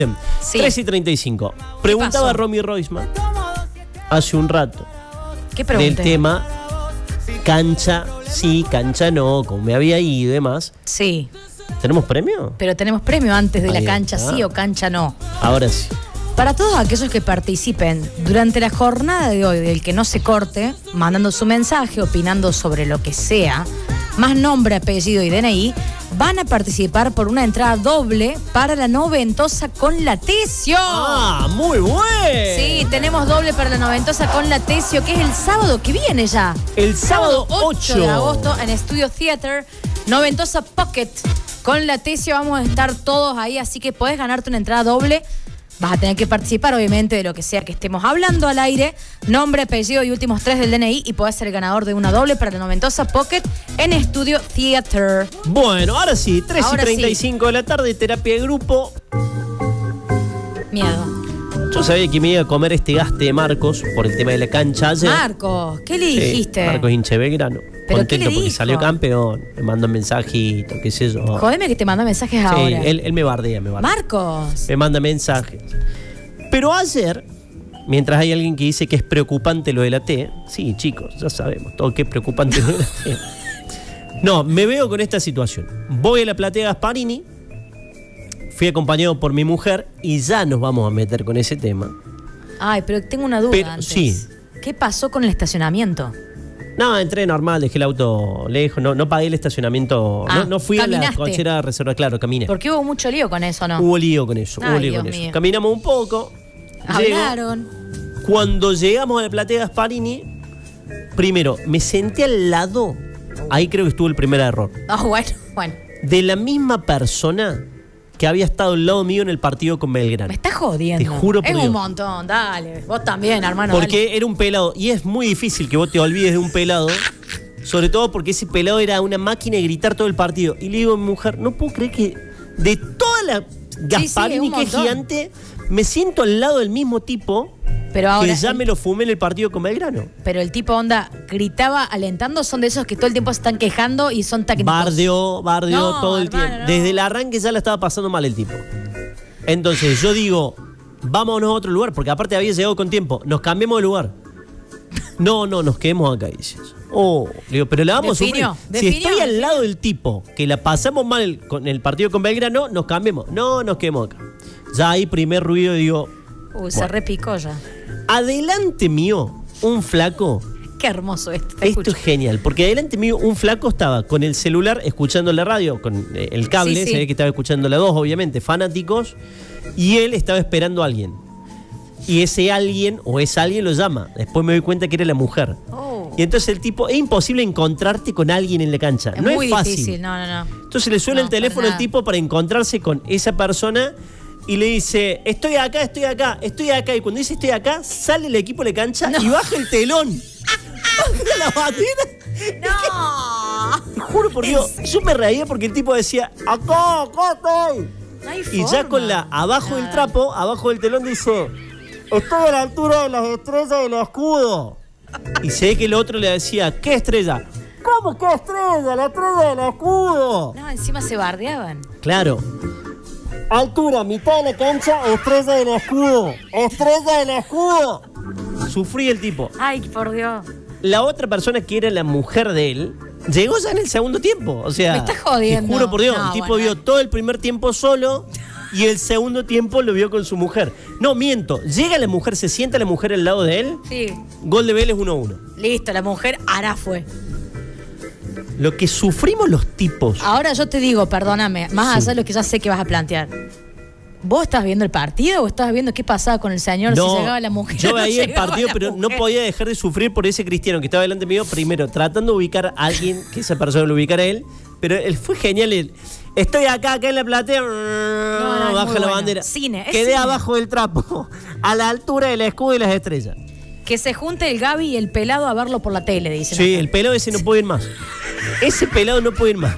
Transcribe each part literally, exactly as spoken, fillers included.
Sí. tres y treinta y cinco. Preguntaba pasó? Romy Roisman hace un rato ¿Qué pregunté? del tema cancha sí, cancha no, como me había ido y demás. Sí, ¿Tenemos premio? pero tenemos premio antes de Ahí la cancha está. sí o cancha no. Ahora sí. Para todos aquellos que participen durante la jornada de hoy del que no se corte, mandando su mensaje, opinando sobre lo que sea, más nombre, apellido y D N I, van a participar por una entrada doble para la noventosa con la Tesio. ¡Ah, muy bueno! Sí, tenemos doble para la noventosa con la Tesio, que es el sábado que viene ya. El sábado ocho de agosto en Studio Theater, Noventosa Pocket. Con la Tesio vamos a estar todos ahí, así que podés ganarte una entrada doble. Vas a tener que participar, obviamente, de lo que sea que estemos hablando al aire. Nombre, apellido y últimos tres del D N I. Y podés ser el ganador de una doble para la Noventosa Pocket en Studio Theater. Bueno, ahora sí, tres Ahora y treinta y sí. cinco de la tarde, terapia de grupo. Miedo. Yo sabía que me iba a comer este gaste de Marcos por el tema de la cancha ayer. Marcos, ¿qué le Sí, dijiste? Marcos hincha de Belgrano. ¿Pero Contento qué le porque dijo? salió campeón. Me mandó un mensajito, qué sé yo. Jodeme que te manda mensajes Sí, ahora. él, él me bardea, me bardea. Marcos. Me manda mensajes. Pero ayer, mientras hay alguien que dice que es preocupante lo de la T, sí, chicos, ya sabemos todo que es preocupante lo de la T. No, me veo con esta situación. Voy a la platea Gasparini, fui acompañado por mi mujer y ya nos vamos a meter con ese tema. Ay, pero tengo una duda Pero, antes. sí. ¿Qué pasó con el estacionamiento? No, entré normal, dejé el auto lejos, no, no pagué el estacionamiento, Ah, no, no fui a la caminaste. cochera a reservar, claro, caminé. Porque hubo mucho lío con eso, ¿no? Hubo lío con eso, hubo Ay, lío Dios con eso. mío. Caminamos un poco. llego. Hablaron. Cuando llegamos a la platea Gasparini, primero, me senté al lado, ahí creo que estuvo el primer error, Ah, bueno, bueno. de la misma persona que había estado al lado mío en el partido con Belgrano. Me estás jodiendo. Te juro por Es Dios. un montón, dale. Vos también, hermano. Porque dale. era un pelado, y es muy difícil que vos te olvides de un pelado, sobre todo porque ese pelado era una máquina de gritar todo el partido. Y le digo a mi mujer, no puedo creer que de toda la Gasparini, un que es montón. gigante, me siento al lado del mismo tipo Pero ahora, que ya me lo fumé en el partido con Belgrano. pero el tipo onda gritaba alentando, son de esos que todo el tiempo se están quejando y son técnicos. Bardeó, bardeó No, todo el hermano, tiempo. no. Desde el arranque ya la estaba pasando mal el tipo. Entonces yo digo, vámonos a otro lugar, porque aparte había llegado con tiempo. Nos cambiamos de lugar. No, no, nos quedemos acá, dices. Oh, le digo, pero la vamos Definió, a sufrir. definió, Si estoy al definió. lado del tipo que la pasamos mal con el partido con Belgrano, nos cambiemos. No, nos quedemos acá. Ya ahí primer ruido digo, Uy, se bueno. repicó ya. adelante mío, un flaco. Qué hermoso esto. Te Esto escucho. es genial, porque adelante mío un flaco estaba con el celular escuchando la radio, con eh, el cable, Sí, sí. se ve que estaba escuchando la dos, obviamente, fanáticos, y él estaba esperando a alguien. Y ese alguien o ese alguien lo llama. Después me doy cuenta que era la mujer. Oh. Y entonces el tipo, es imposible encontrarte con alguien en la cancha. Es no muy es fácil. difícil, no, no, no. Entonces le suena No, el teléfono para al nada. tipo para encontrarse con esa persona y le dice, estoy acá, estoy acá, estoy acá. Y cuando dice estoy acá, sale el equipo de la cancha y baja el telón. Baja la bandera. ¡No! Te juro por Dios, yo me reía porque el tipo decía, acá, acá estoy. No hay Y ya forma. con la, abajo del Nada. trapo, abajo del telón dice, estoy a la altura de las estrellas del escudo. Y se ve que el otro le decía, ¿qué estrella? ¿Cómo qué estrella? La estrella del escudo. No, encima se bardeaban. Claro. Altura, mitad de la cancha, estrella del escudo. Estrella del escudo. Sufrí el tipo. Ay, por Dios. La otra persona que era la mujer de él llegó ya en el segundo tiempo. O sea, Me estás jodiendo. te juro por Dios, No, el tipo bueno. vio todo el primer tiempo solo y el segundo tiempo lo vio con su mujer. No, miento. Llega la mujer, se sienta la mujer al lado de él. Sí. Gol de Vélez uno a uno. Listo, la mujer ahora fue. Lo que sufrimos los tipos. Ahora yo te digo, perdóname, más Sí. allá de lo que ya sé que vas a plantear. ¿Vos estás viendo el partido o estabas viendo qué pasaba con el señor si llegaba la mujer? yo o no veía el llegaba partido, la pero no mujer? podía dejar de sufrir por ese cristiano que estaba delante mío, primero tratando de ubicar a alguien, que esa persona lo ubicara a él, pero él fue genial. Él, estoy acá, acá en la platea, no, es baja muy la bueno. bandera. Cine, es Quedé cine. abajo del trapo, a la altura del escudo y las estrellas. Que se junte el Gaby y el pelado a verlo por la tele, dicen. Sí, acá. el pelado ese no puede ir más. Ese pelado no puede ir más.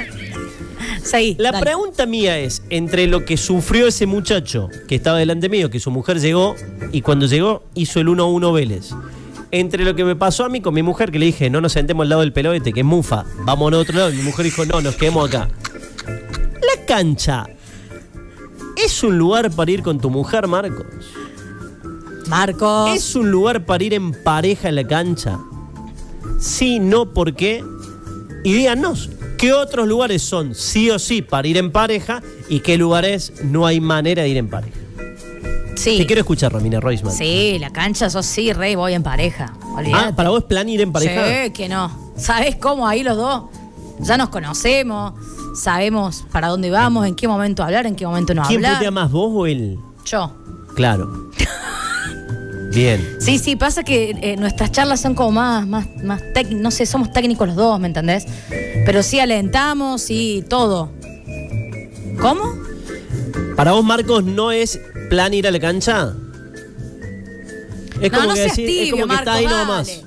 Sí, La dale. pregunta mía es, entre lo que sufrió ese muchacho que estaba delante mío, que su mujer llegó y cuando llegó hizo el uno a uno Vélez, entre lo que me pasó a mí con mi mujer, que le dije, no nos sentemos al lado del pelotete, que es mufa, vamos a otro lado, y mi mujer dijo, no, nos quedemos acá. La cancha ¿Es un lugar para ir con tu mujer, Marcos? Marcos. ¿Es un lugar para ir en pareja a la cancha? Sí, no, ¿por qué? Y díganos, ¿qué otros lugares son sí o sí para ir en pareja y qué lugares no hay manera de ir en pareja? Sí. Te quiero escuchar, Romina Roisman. Sí, la cancha, sos sí, rey, voy en pareja. Olvidate. Ah, ¿para vos es plan ir en pareja? Sí, que no. ¿Sabés cómo? Ahí los dos ya nos conocemos, sabemos para dónde vamos, en qué momento hablar, en qué momento no ¿Quién hablar. putea más, vos o él? Yo. Claro. Bien. Sí, sí, pasa que eh, nuestras charlas son como más, más, más técnicas, no sé, somos técnicos los dos, ¿me entendés? Pero sí alentamos, sí, todo. ¿Cómo? ¿Para vos, Marcos, no es plan ir a la cancha? Es No, como no que, seas decir, es tibio, como que está ahí Marcos, nomás. dale.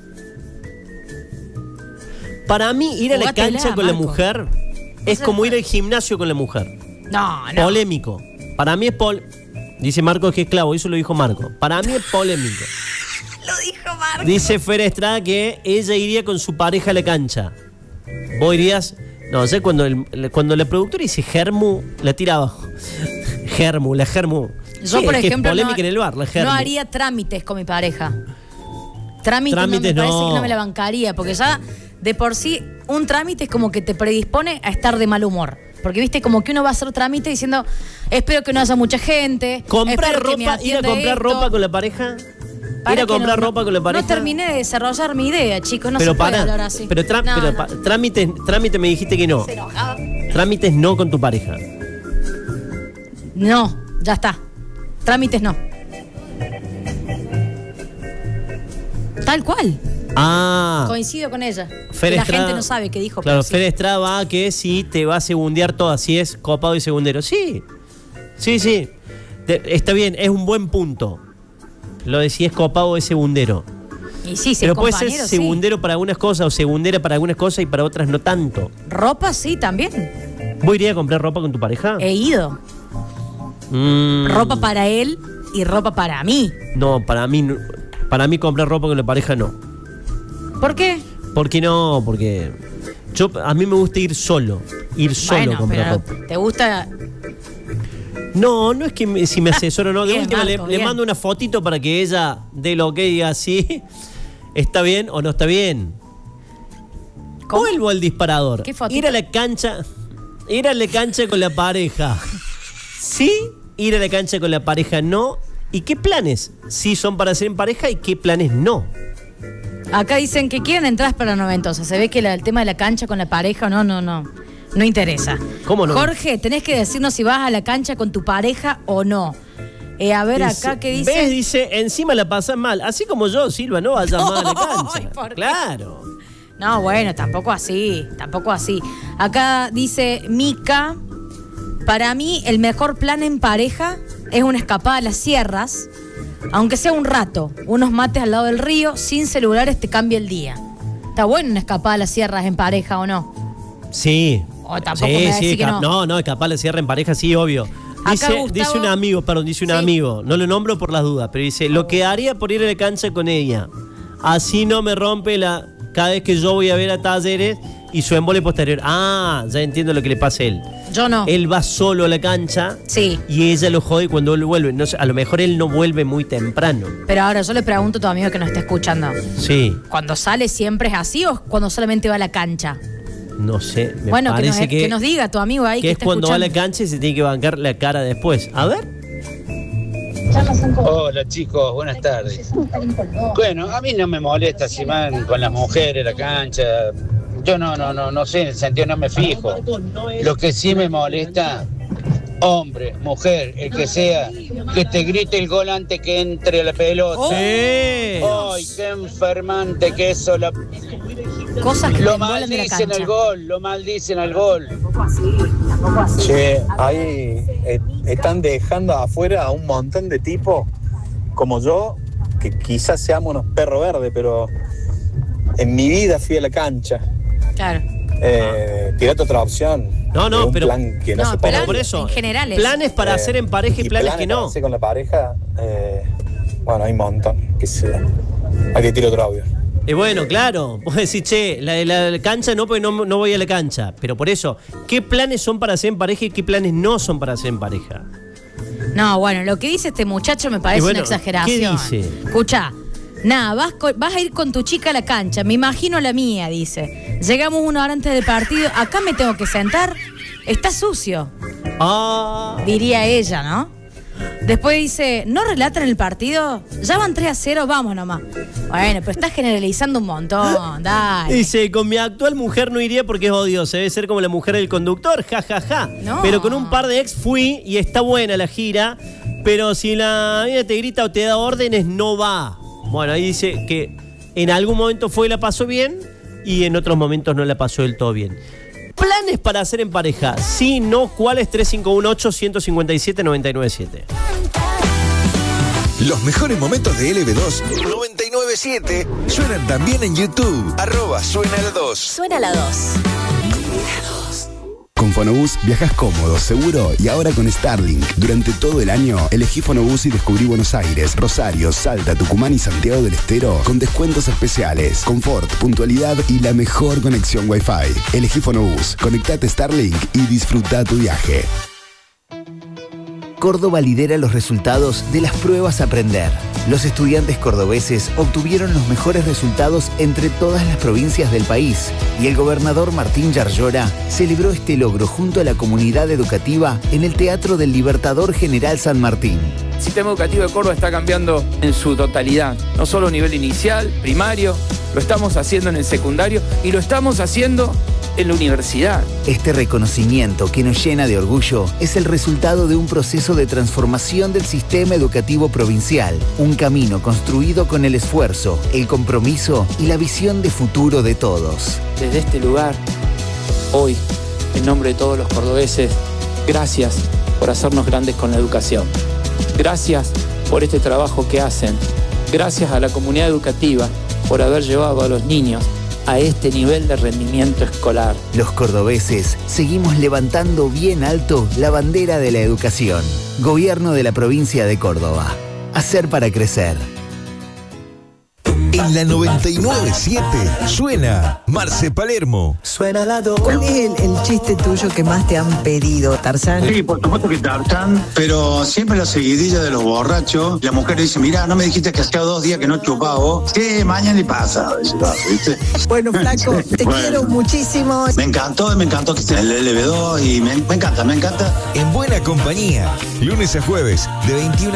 Para mí, ir a la Jugátela, cancha con la Marcos. mujer es se como ir puede. al gimnasio con la mujer. No, no. Polémico. Para mí es pol... Dice Marcos que es clavo, eso lo dijo Marco. Para mí es polémico. Lo dijo Marcos. Dice Fer Estrada que ella iría con su pareja a la cancha. Vos irías... No sé, cuando, el, cuando la productora dice Germu, la tira abajo. Germu, la Germu. Yo, Sí, por es que ejemplo, es polémica no, en el bar, la Germu. no haría trámites con mi pareja. Trámites, Trámites no me parece no. que no me la bancaría, porque ya de por sí un trámite es como que te predispone a estar de mal humor. Porque viste, como que uno va a hacer trámite diciendo, espero que no haya mucha gente. ¿Comprar espero que me ropa? ¿Ir a atienda comprar esto. ropa con la pareja? Para ¿Ir a que comprar no- ropa con la pareja? No terminé de desarrollar mi idea, chicos, no pero se puede para, hablar así. pero, tra- No, pero no. pa- trámites, trámites me dijiste que no. Se enojaba. Trámites no con tu pareja. No, ya está. Trámites no. Tal cual. Ah, Coincido con ella. Fer la Estrada- gente no sabe qué dijo. Claro, pero sí. Fer Estrada va a que si te va a segundear todas, si es copado y segundero. Sí, sí, sí. Te- está bien, es un buen punto. Lo de si es copado o es segundero. Y sí, si Pero es puede ser compañero, sí. segundero para algunas cosas o segundera para algunas cosas y para otras no tanto. Ropa sí, también. ¿Vos irías a comprar ropa con tu pareja? He ido. Mm, Ropa para él y ropa para mí. No, para mí, no- para mí comprar ropa con la pareja no. ¿Por qué? ¿Por qué no? Porque yo a mí me gusta ir solo, ir solo a Bueno, comprar pero ropa. ¿te gusta? No, no es que me- si me asesoro o no. De Bien, última le, Marco, le bien. mando una fotito para que ella dé lo que diga si está bien o no está bien. ¿Cómo? Vuelvo al disparador. ¿Qué fotito? Ir a la cancha, ir a la cancha con la pareja. Sí, ir a la cancha con la pareja no. ¿Y qué planes sí son para hacer en pareja y qué planes no? Acá dicen que quieren entradas para noventosa. Se ve que la- el tema de la cancha con la pareja, no, no, no. No interesa. ¿Cómo no? Jorge, tenés que decirnos si vas a la cancha con tu pareja o no. Eh, a ver Dice- acá qué dice. ¿Ves? Dice, encima la pasás mal. Así como yo, Silva, no vayas mal a la cancha. Ay, ¿por qué? Claro. No, bueno, tampoco así, tampoco así. Acá dice Mica, para mí el mejor plan en pareja es una escapada a las sierras, aunque sea un rato, unos mates al lado del río, sin celulares te cambia el día. ¿Está bueno una escapada a las sierras en pareja o no? Sí. O tampoco sí, me decís sí, que cap- no. no, no, capaz le cierra en pareja, sí, obvio. Acá Dice, Gustavo- dice un amigo, perdón, dice un Sí. amigo, no lo nombro por las dudas, pero dice, lo que haría por ir a la cancha con ella, así no me rompe la cada vez que yo voy a ver a Talleres y su embole posterior. Ah, ya entiendo lo que le pasa a él. Yo no. Él va solo a la cancha Sí. y ella lo jode cuando él vuelve. No sé, a lo mejor él no vuelve muy temprano. Pero ahora yo le pregunto a tu amigo que nos está escuchando, Sí, ¿cuando sale siempre es así o cuando solamente va a la cancha? no sé, me bueno, que nos, parece que, que nos diga tu amigo ahí que, que es está cuando va a la escuchando. cancha y se tiene que bancar la cara después. A ver. Hola chicos, buenas tardes. Bueno, a mí no me molesta si van con las mujeres a la cancha. Yo no, no, no, no sé, en el sentido no me fijo. Lo que sí me molesta, hombre, mujer, el que sea, que te grite el gol antes que entre la pelota. Sí. ¡Ay, qué enfermante que eso! La... Cosas que te Lo embolan de la maldicen cancha. al gol, lo maldicen al gol. Che, ahí eh, están dejando afuera a un montón de tipos como yo, que quizás seamos unos perros verdes, pero en mi vida fui a la cancha. Claro. Eh, tirate otra opción. No, no, de un pero- plan que no, No, se pero puede por hacer. eso. en generales. Planes para Eh, hacer en pareja y, planes, que para no. hacer con la pareja, eh, bueno, hay un montón. Que se, hay que tirar otro audio. Y bueno, claro, vos decís, che, la de la cancha no, porque no, no voy a la cancha. Pero por eso, ¿qué planes son para hacer en pareja y qué planes no son para hacer en pareja? No, bueno, lo que dice este muchacho me parece bueno, una exageración. ¿qué dice? Escucha, nada, vas, con- vas a ir con tu chica a la cancha, me imagino la mía, dice. Llegamos una hora antes del partido, acá me tengo que sentar, está sucio, Ah. diría ella, ¿no? Después dice, ¿no relatan el partido? Ya van tres a cero, vamos nomás. Bueno, pero estás generalizando un montón, dale. Dice, con mi actual mujer no iría porque es odiosa, debe ser como la mujer del conductor, jajaja. Ja, ja. No. Pero con un par de ex fui y está buena la gira, pero si la vida te grita o te da órdenes, no va. Bueno, ahí dice que en algún momento fue y la pasó bien y en otros momentos no la pasó del todo bien. Planes para hacer en pareja, sí, no, ¿cuáles? tres cinco uno ocho, uno cinco siete, nueve nueve siete. Los mejores momentos de L B dos noventa y nueve punto siete suenan también en YouTube. Arroba Suena la dos. Suena la dos. Con Fonobús viajas cómodo, seguro y ahora con Starlink. Durante todo el año, elegí Fonobús y descubrí Buenos Aires, Rosario, Salta, Tucumán y Santiago del Estero con descuentos especiales, confort, puntualidad y la mejor conexión Wi-Fi. Elegí Fonobús, conectate Starlink y disfruta tu viaje. Córdoba lidera los resultados de las pruebas Aprender. Los estudiantes cordobeses obtuvieron los mejores resultados entre todas las provincias del país y el gobernador Martín Yarlora celebró este logro junto a la comunidad educativa en el Teatro del Libertador General San Martín. El sistema educativo de Córdoba está cambiando en su totalidad, no solo a nivel inicial, primario, lo estamos haciendo en el secundario y lo estamos haciendo en la universidad. Este reconocimiento que nos llena de orgullo es el resultado de un proceso de transformación del sistema educativo provincial, un camino construido con el esfuerzo, el compromiso y la visión de futuro de todos. Desde este lugar, hoy, en nombre de todos los cordobeses, gracias por hacernos grandes con la educación. Gracias por este trabajo que hacen. Gracias a la comunidad educativa por haber llevado a los niños a este nivel de rendimiento escolar. Los cordobeses seguimos levantando bien alto la bandera de la educación. Gobierno de la provincia de Córdoba. Hacer para crecer. En la noventa y nueve punto siete suena Marce Palermo. Suena la dos. ¿Cuál es el, el chiste tuyo que más te han pedido, Tarzán? Sí, por supuesto que Tarzán, pero siempre la seguidilla de los borrachos. La mujer dice, mirá, no me dijiste que hacía dos días que no chupaba vos. Sí, mañana y pasa. ¿Viste? Bueno, flaco, te Bueno. quiero muchísimo. Me encantó, me encantó que esté en el L B dos y me, me encanta, me encanta. En buena compañía, lunes a jueves de veintiuna